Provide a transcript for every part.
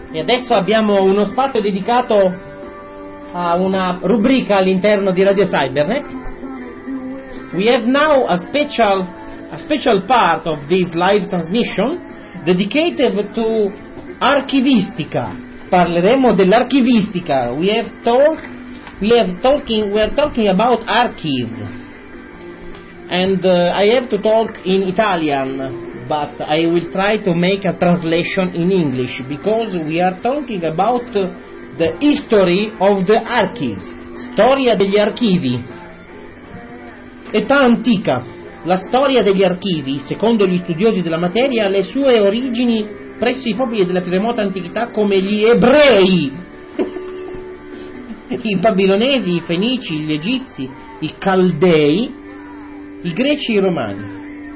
E adesso abbiamo uno spazio dedicato a una rubrica all'interno di Radio Cybernet. We have now a special part of this live transmission dedicated to archivistica. Parleremo dell'archivistica. We are talking about archive. And I have to talk in Italian, but I will try to make a translation in English, because we are talking about the history of the archives, storia degli archivi. Età antica. La storia degli archivi, secondo gli studiosi della materia, ha le sue origini presso i popoli della più remota antichità come gli ebrei, i babilonesi, i fenici, gli egizi, i caldei, i greci e i romani.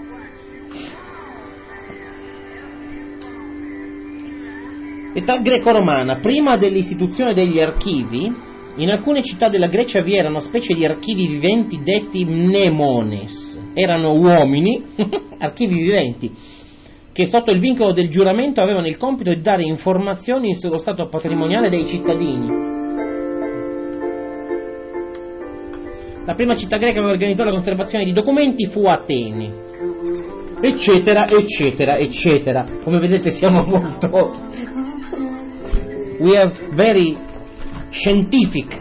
Età greco-romana. Prima dell'istituzione degli archivi, in alcune città della Grecia vi erano specie di archivi viventi detti mnemones. Erano uomini, archivi viventi, che sotto il vincolo del giuramento avevano il compito di dare informazioni sullo stato patrimoniale dei cittadini. La prima città greca che organizzò la conservazione di documenti fu Atene, eccetera, eccetera, eccetera. Come vedete siamo molto... We are very scientific,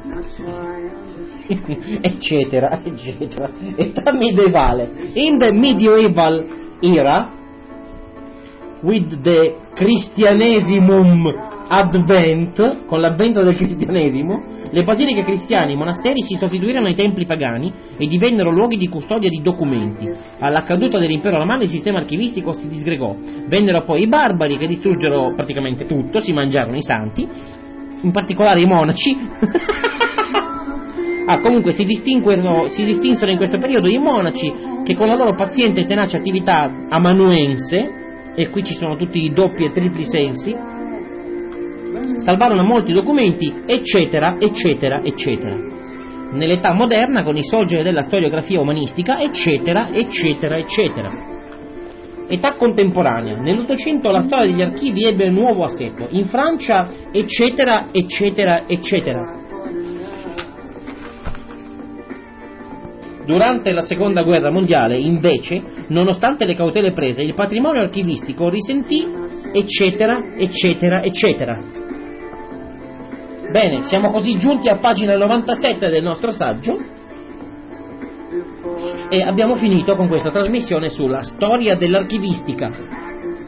eccetera, eccetera. Età medievale. In the medieval era, with the Christianesimum advent, con l'avvento del cristianesimo, le basiliche cristiane e i monasteri si sostituirono ai templi pagani e divennero luoghi di custodia di documenti. Alla caduta dell'impero romano il sistema archivistico si disgregò. Vennero poi i barbari che distruggero praticamente tutto, si mangiarono i santi, in particolare i monaci. Comunque si distinsero in questo periodo i monaci che con la loro paziente e tenace attività amanuense, e qui ci sono tutti i doppi e tripli sensi, salvarono molti documenti, eccetera, eccetera, eccetera. Nell'età moderna, con i sorgere della storiografia umanistica, eccetera, eccetera, eccetera. Età contemporanea. Nell'Ottocento la storia degli archivi ebbe un nuovo assetto. In Francia, eccetera, eccetera, eccetera. Durante la Seconda Guerra Mondiale, invece, nonostante le cautele prese, il patrimonio archivistico risentì, eccetera, eccetera, eccetera. Bene, siamo così giunti a pagina 97 del nostro saggio e abbiamo finito con questa trasmissione sulla storia dell'archivistica.